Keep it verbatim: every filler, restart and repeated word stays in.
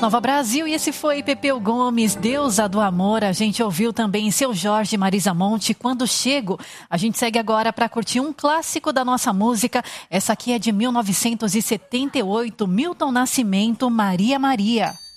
Nova Brasil, e esse foi Pepeu Gomes, Deusa do Amor. A gente ouviu também Seu Jorge, Marisa Monte, Quando Chego. A gente segue agora para curtir um clássico da nossa música. Essa aqui é de mil novecentos e setenta e oito, Milton Nascimento, Maria Maria.